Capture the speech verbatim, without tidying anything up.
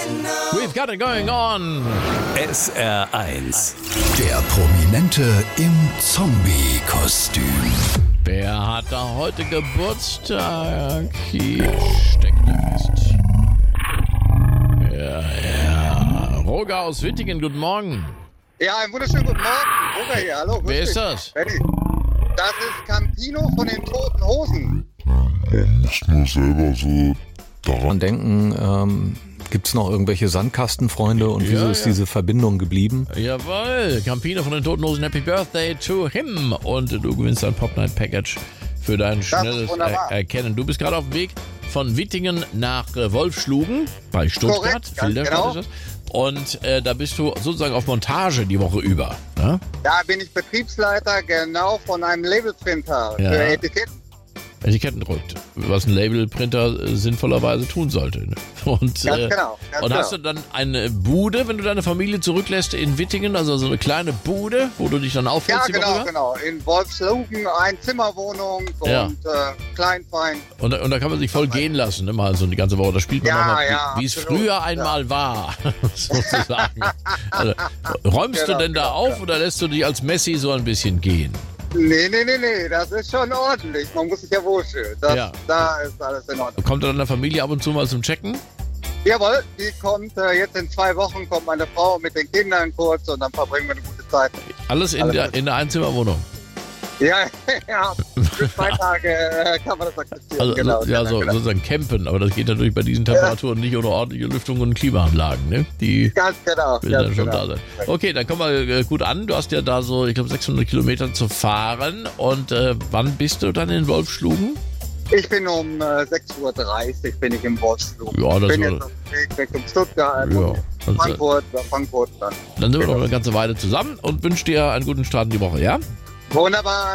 We've got it going on. S R eins. Der Prominente im Zombie-Kostüm. Wer hat da heute Geburtstag? Hier steckt er fest. Ja, ja. Roger aus Wittingen, guten Morgen. Ja, einen wunderschönen guten Morgen. Roger hier, hallo. Wer ist das? Benny. Das ist Campino von den Toten Hosen. Ich muss selber so daran Man denken, ähm, gibt es noch irgendwelche Sandkastenfreunde und wieso Ja, ist ja. diese Verbindung geblieben? Jawohl, Campino von den Toten Hosen, Happy Birthday to him. Und du gewinnst ein Pop Night Package für dein schnelles wunderbar. er Erkennen. Du bist gerade auf dem Weg von Wittingen nach äh, Wolfschlugen bei Stuttgart. Korrekt, ganz Filderstadt genau. ist das. Und äh, da bist du sozusagen auf Montage die Woche über. Ne? Da bin ich Betriebsleiter genau von einem Labelprinter Ja. für Etiketten. Etiketten drückt, was ein Labelprinter äh, sinnvollerweise tun sollte. Ne? Und, Ganz äh, genau, ganz und hast du genau. dann eine Bude, wenn du deine Familie zurücklässt in Wittingen, also so eine kleine Bude, wo du dich dann Ja, aufhältst die Woche genau, über? genau. In Wolfslugen, Einzimmerwohnung und Ja. äh, kleinfein. Und, und da kann man sich voll gehen lassen, ne? Mal so eine ganze Woche. Da spielt man Ja, nochmal, ja, wie es absolut, früher einmal war, sozusagen. Also, räumst Genau, du denn da genau, auf genau. oder lässt du dich als Messi so ein bisschen gehen? Nee, nee, nee, nee, das ist schon ordentlich. Man muss sich ja wohlfühlen. Das, Ja. Da ist alles in Ordnung. Kommt dann deine Familie ab und zu mal zum Checken? Jawohl, die kommt äh, jetzt in zwei Wochen, kommt meine Frau mit den Kindern kurz und dann verbringen wir eine gute Zeit. Alles in, Alles der, gut. in der Einzimmerwohnung? Ja, ja, für zwei Tage äh, kann man das akzeptieren. Also, genau, ja, genau, so, genau. sozusagen campen, aber das geht natürlich bei diesen Temperaturen nicht ohne ordentliche Lüftung und Klimaanlagen, ne? Die Ganz genau. will Ganz dann schon genau. da sein. Okay, dann komm mal äh, gut an. Du hast ja da so, ich glaube, sechshundert Kilometer zu fahren. Und äh, wann bist du dann in Wolfschlugen? Ich bin um äh, sechs Uhr dreißig bin ich im Wolfsflug. Ja, das bin soll- jetzt auf dem Weg weg um Stuttgart, Ja, und das- Frankfurt, nach Frankfurt dann. Dann sind wir noch eine ganze Weile zusammen und wünsche dir einen guten Start in die Woche, ja? Wunderbar.